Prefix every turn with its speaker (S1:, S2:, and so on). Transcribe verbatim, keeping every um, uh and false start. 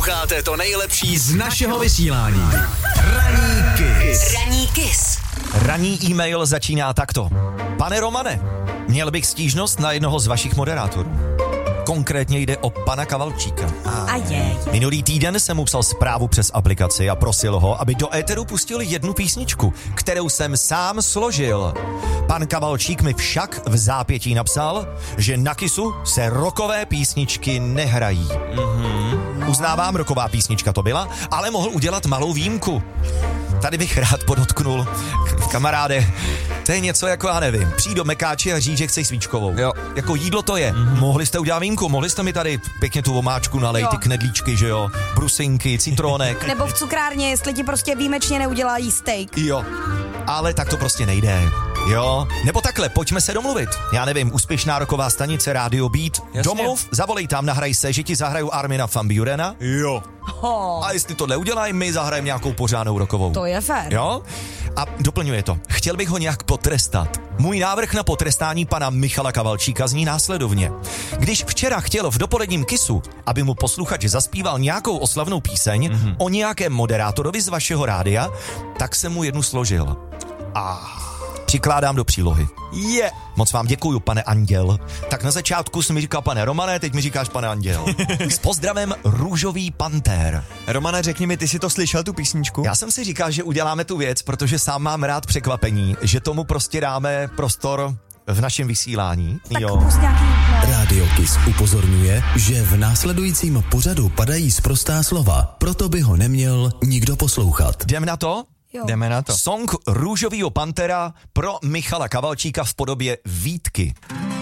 S1: Posloucháte to nejlepší z našeho vysílání. Ranní Kiss.
S2: Ranní Kiss.
S3: Ranní e-mail začíná takto. Pane Romane, měl bych stížnost na jednoho z vašich moderátorů. Konkrétně jde o pana Kavalčíka.
S2: A je.
S3: Minulý týden jsem mu psal zprávu přes aplikaci a prosil ho, aby do éteru pustil jednu písničku, kterou jsem sám složil. Pan Kavalčík mi však v zápětí napsal, že na Kissu se rockové písničky nehrají. Mm-hmm. Uznávám, rocková písnička to byla, ale mohl udělat malou výjimku. Tady bych rád podotknul, kamaráde, to je něco jako, já nevím, přijď do Mekáči a říct, že chceš svíčkovou. Jo. Jako jídlo to je. Mm-hmm. Mohli jste udělat výjimku, mohli jste mi tady pěkně tu omáčku nalej, ty knedlíčky, že jo, brusinky, citronek.
S2: Nebo v cukrárně, jestli ti prostě výjimečně neudělají steak.
S3: Jo, ale tak to prostě nejde. Jo, nebo takhle, pojďme se domluvit. Já nevím, úspěšná roková stanice Radio Beat. Jasně. Domluv, zavolej tam, nahraj se, že ti zahraju Armina van Burena. Jo. Oh. A jestli tohle udělají, my zahrajeme nějakou pořádnou rokovou.
S2: To je fér.
S3: Jo? A doplňuje to. Chtěl bych ho nějak potrestat. Můj návrh na potrestání pana Michala Kavalčíka zní následovně. Když včera chtěl v dopoledním Kissu, aby mu posluchač zaspíval nějakou oslavnou píseň mm-hmm. o nějakém moderátorovi z vašeho rádia, tak jsem mu jednu složil. A přikládám do přílohy. Je. Yeah. Moc vám děkuju, pane Anděl. Tak na začátku jsi mi říkal pane Romane, teď mi říkáš pane Anděl. S pozdravem Růžový pantér.
S4: Romane, řekni mi, ty jsi to slyšel, tu písničku?
S3: Já jsem si říkal, že uděláme tu věc, protože sám mám rád překvapení, že tomu prostě dáme prostor v našem vysílání.
S2: Tak
S3: jo.
S1: Radio Kiss upozorňuje, že v následujícím pořadu padají sprostá slova, proto by ho neměl nikdo poslouchat.
S3: Jdem na to?
S2: Jo.
S4: Jdeme na to.
S3: Song Růžovýho pantera pro Michala Kavalčíka v podobě Vítky.